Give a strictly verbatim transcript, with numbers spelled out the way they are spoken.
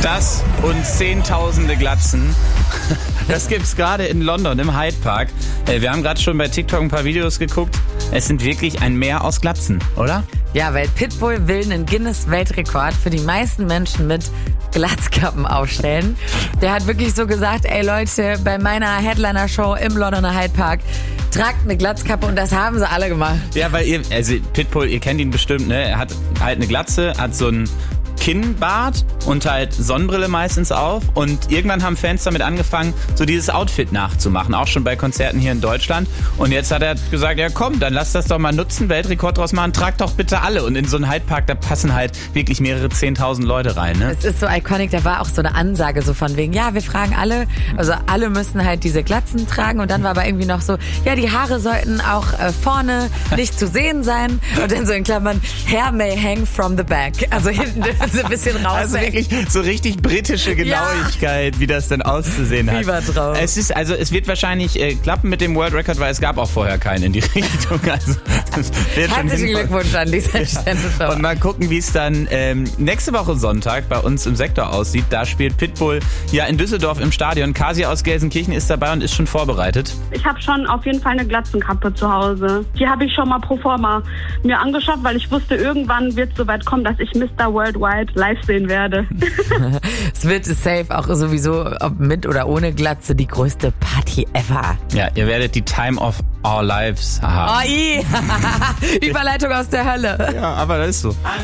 Das und zehntausende Glatzen. Das gibt's gerade in London im Hyde Park. Wir haben gerade schon bei TikTok ein paar Videos geguckt. Es sind wirklich ein Meer aus Glatzen, oder? Ja, weil Pitbull will einen Guinness-Weltrekord für die meisten Menschen mit Glatzkappen aufstellen. Der hat wirklich so gesagt, ey Leute, bei meiner Headliner-Show im Londoner Hyde Park, tragt eine Glatzkappe, und das haben sie alle gemacht. Ja, weil ihr, also Pitbull, ihr kennt ihn bestimmt, ne? Er hat halt eine Glatze, hat so ein Kinnbart und halt Sonnenbrille meistens auf, und irgendwann haben Fans damit angefangen, so dieses Outfit nachzumachen, auch schon bei Konzerten hier in Deutschland, und jetzt hat er gesagt, ja komm, dann lass das doch mal nutzen, Weltrekord draus machen, tragt doch bitte alle, und in so einen Hyde Park, da passen halt wirklich mehrere zehntausend Leute rein, ne? Es ist so iconic, da war auch so eine Ansage so von wegen, ja, wir fragen alle, also alle müssen halt diese Glatzen tragen, und dann war aber irgendwie noch so, ja, die Haare sollten auch äh, vorne nicht zu sehen sein, und dann so in Klammern, Hair may hang from the back, also hinten so ein bisschen raus. Also wirklich so richtig britische Genauigkeit, ja, wie das dann auszusehen hat. Fieber drauf. Es ist, also es wird wahrscheinlich äh, klappen mit dem World Record, weil es gab auch vorher keinen in die Richtung. Also, herzlichen Glückwunsch an dieser Stelle. Und mal gucken, wie es dann ähm, nächste Woche Sonntag bei uns im Sektor aussieht. Da spielt Pitbull ja in Düsseldorf im Stadion. Kasi aus Gelsenkirchen ist dabei und ist schon vorbereitet. Ich habe schon auf jeden Fall eine Glatzenkappe zu Hause. Die habe ich schon mal pro forma mir angeschafft, weil ich wusste, irgendwann wird es so weit kommen, dass ich Mister Worldwide live sehen werde. Es wird safe auch sowieso, ob mit oder ohne Glatze, die größte Party ever. Ja, ihr werdet die Time of our lives haben. Oh, Überleitung aus der Hölle. Ja, aber das ist so.